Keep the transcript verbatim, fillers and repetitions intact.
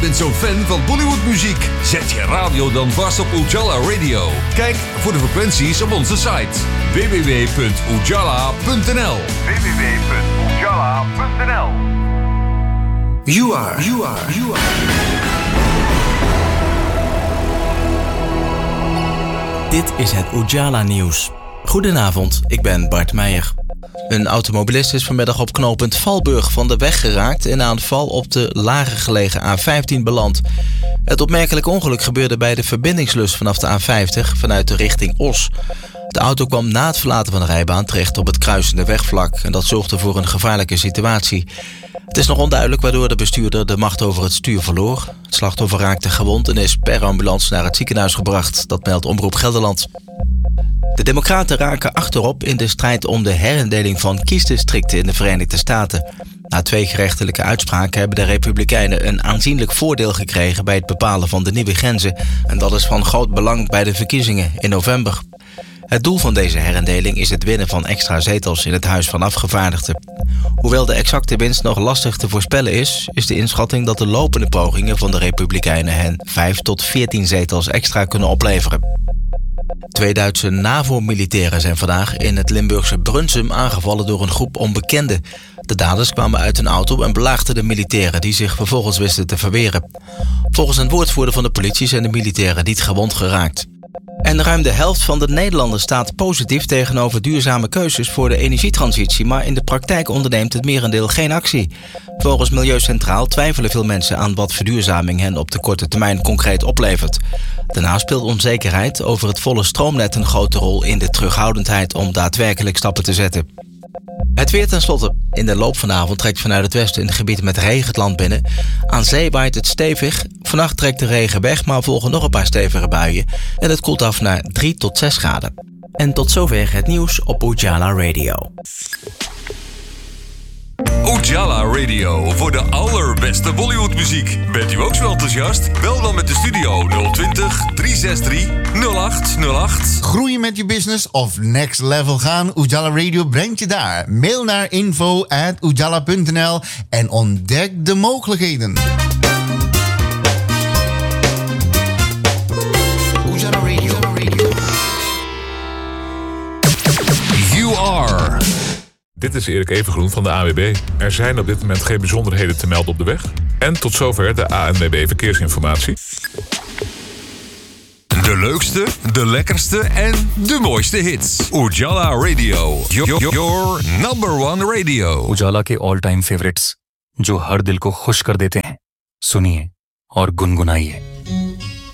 bent zo'n fan van Bollywoodmuziek? Zet je radio dan vast op Ujala Radio. Kijk voor de frequenties op onze site w w w punt ujala punt n l. w w w punt ujala punt n l. You are, you are, you are. Dit is het Ujala Nieuws. Goedenavond, ik ben Bart Meijer. Een automobilist is vanmiddag op knooppunt Valburg van de weg geraakt en aan val op de lager gelegen A vijftien beland. Het opmerkelijke ongeluk gebeurde bij de verbindingslus vanaf de A vijftig vanuit de richting Os. De auto kwam na het verlaten van de rijbaan terecht op het kruisende wegvlak en dat zorgde voor een gevaarlijke situatie. Het is nog onduidelijk waardoor de bestuurder de macht over het stuur verloor. Het slachtoffer raakte gewond en is per ambulance naar het ziekenhuis gebracht. Dat meldt Omroep Gelderland. De Democraten raken achterop in de strijd om de herindeling van kiesdistricten in de Verenigde Staten. Na twee gerechtelijke uitspraken hebben de Republikeinen een aanzienlijk voordeel gekregen bij het bepalen van de nieuwe grenzen. En dat is van groot belang bij de verkiezingen in november. Het doel van deze herindeling is het winnen van extra zetels in het Huis van Afgevaardigden. Hoewel de exacte winst nog lastig te voorspellen is, is de inschatting dat de lopende pogingen van de Republikeinen hen vijf tot veertien zetels extra kunnen opleveren. Twee Duitse NAVO-militairen zijn vandaag in het Limburgse Brunsum aangevallen door een groep onbekenden. De daders kwamen uit een auto en belaagden de militairen die zich vervolgens wisten te verweren. Volgens een woordvoerder van de politie zijn de militairen niet gewond geraakt. En ruim de helft van de Nederlanders staat positief tegenover duurzame keuzes voor de energietransitie, maar in de praktijk onderneemt het merendeel geen actie. Volgens Milieu Centraal twijfelen veel mensen aan wat verduurzaming hen op de korte termijn concreet oplevert. Daarnaast speelt onzekerheid over het volle stroomnet een grote rol in de terughoudendheid om daadwerkelijk stappen te zetten. Het weer tenslotte. In de loop van de avond trekt vanuit het westen in gebieden met regen het land binnen. Aan zee waait het stevig. Vannacht trekt de regen weg, maar volgen nog een paar stevige buien. En het koelt af naar drie tot zes graden. En tot zover het nieuws op Ujala Radio. Ujala Radio voor de allerbeste Bollywoodmuziek. Bent u ook zo enthousiast? Bel dan met de studio nul twintig, drie zes drie, nul acht nul acht. Groeien met je business of next level gaan? Ujala Radio brengt je daar. Mail naar info at ujala punt n l en ontdek de mogelijkheden. Ujala Radio. You are. Dit is Erik Evengroen van de A N W B. Er zijn op dit moment geen bijzonderheden te melden op de weg. En tot zover de A N W B verkeersinformatie. De leukste, de lekkerste en de mooiste hits. Ujala Radio. Your, your number one radio. उजाला के all time favourites जो हर दिल को खुश कर देते हैं, सुनिए और गुनगुनाइए.